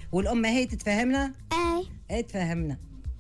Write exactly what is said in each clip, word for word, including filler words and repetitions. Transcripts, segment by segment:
والأمهات تفهمنا؟ اي ايه تفهمنا.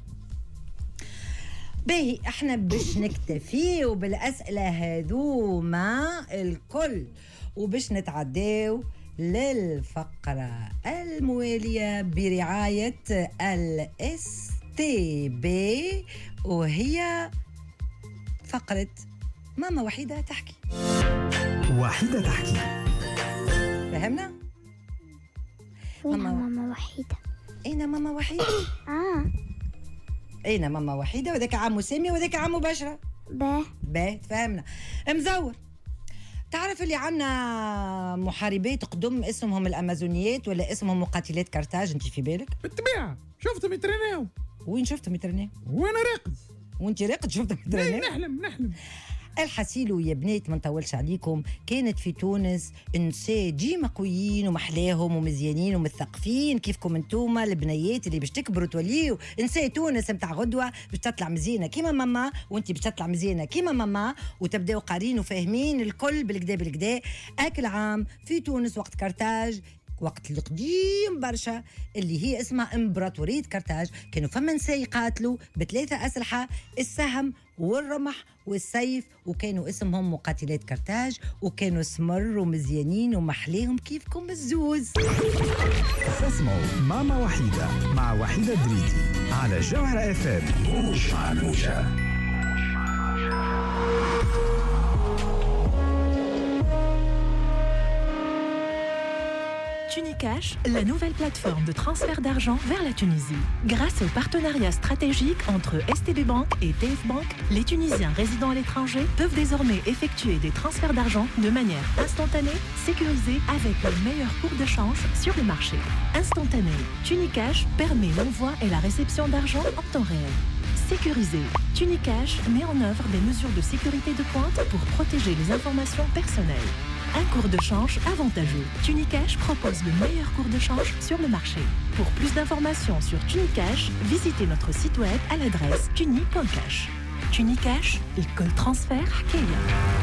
باهي احنا باش نكتفيو بالأسئلة هذوما الكل وباش نتعداو للفقرة الموالية برعاية الاس تي بي، وهي فقرة ماما وحيدة تحكي. وحيدة تحكي. فهمنا؟ وينها ماما وحيدة؟ أين ماما وحيدة؟ اه أين ماما وحيدة؟ وذاك عمو سامي وذاك عمو بشرة. باه باه تفهمنا. مزور، تعرف اللي عنا محاربات قدم اسمهم الأمازونيات ولا اسمهم مقاتلات كرتاج؟ انت في بالك؟ بالطبيعة شفتهم يترينيو. وين شفتهم يترنيو؟ وانا راقد. وانت راقد شفتهم يترنيو؟ نحلم نحلم. الحسيلو يا بنات ما نطولش عليكم، كانت في تونس نساء ديما قويين ومحلاهم ومزيانين ومثقفين كيفكم انتوما البنيات اللي باش تكبروا توليوا نساء تونس متاع غدوه باش تطلع مزيانه كيما ماما، وانت باش تطلع مزيانه كيما ماما، وتبداو قارين وفاهمين الكل بالكدا بالكدا. اكل عام في تونس وقت كرتاج، وقت القديم برشا اللي هي اسمها امبراطورية كرتاج، كانوا فما نساء يقاتلوا بثلاثة أسلحة، السهم والرمح والسيف، وكانوا اسمهم مقاتلات كرتاج، وكانوا سمر ومزيانين ومحليهم كيفكم الزوز. اسمعوا ماما وحيدة مع وحيدة دريدي على جوهرة اف ام. موجة مع موجة. Tunicash, la nouvelle plateforme de transfert d'argent vers la Tunisie. Grâce au partenariat stratégique entre S T B Bank et T F Bank, les Tunisiens résidant à l'étranger peuvent désormais effectuer des transferts d'argent de manière instantanée, sécurisée, avec le meilleur cours de change sur le marché. Instantané, Tunicash permet l'envoi et la réception d'argent en temps réel. Sécurisé, Tunicash met en œuvre des mesures de sécurité de pointe pour protéger les informations personnelles. Un cours de change avantageux. Tunicash propose le meilleur cours de change sur le marché. Pour plus d'informations sur Tunicash, visitez notre site web à l'adresse tuni point cash. Tunicash, école transfert Kenya.